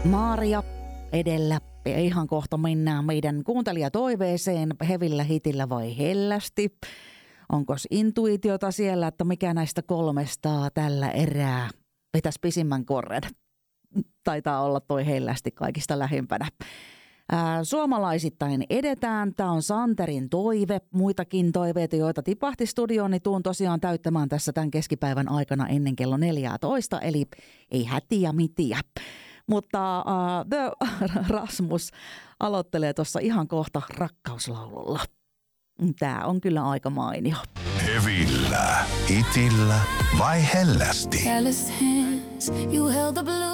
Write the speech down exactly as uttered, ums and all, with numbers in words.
Maaria edellä. Ja ihan kohta mennään meidän kuuntelijatoiveeseen hevillä, hitillä vai hellästi. Onkos intuitiota siellä, että mikä näistä kolmesta tällä erää vetäisi pisimmän korren? Taitaa olla toi hellästi kaikista lähimpänä. Ää, suomalaisittain edetään. Tämä on Santerin toive. Muitakin toiveita, joita tipahti studioon, niin tuun tosiaan täyttämään tässä tämän keskipäivän aikana ennen kello neljätoista. Eli ei hätiä mitiä. Mutta uh, The Rasmus aloittelee tuossa ihan kohta rakkauslaululla. Tää on kyllä aika mainio. Hevillä, hitillä vai hellästi? Careless hands, you held the blue.